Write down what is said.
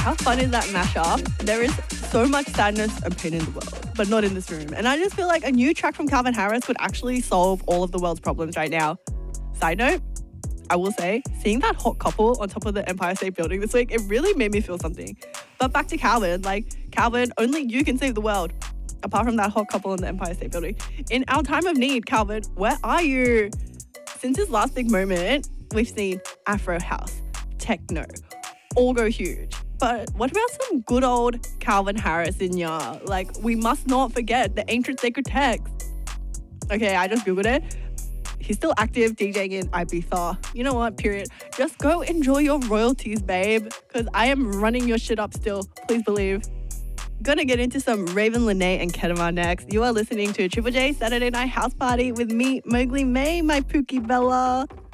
how fun is that mashup? There is so much sadness and pain in the world, but not in this room. And I just feel like a new track from Calvin Harris would actually solve all of the world's problems right now. Side note, I will say, seeing that hot couple on top of the Empire State Building this week, it really made me feel something. But back to Calvin, Calvin, only you can save the world. Apart from that hot couple in the Empire State Building. In our time of need, Calvin, where are you? Since his last big moment, we've seen Afro House, techno, all go huge. But what about some good old Calvin Harris in ya? We must not forget the ancient sacred text. Okay, I just Googled it. He's still active DJing in Ibiza. You know what, period. Just go enjoy your royalties, babe. Because I am running your shit up still. Please believe. Gonna get into some Raven Lene and Kedemar next. You are listening to Triple J Saturday Night House Party with me, Mowgli May, my Pookie Bella.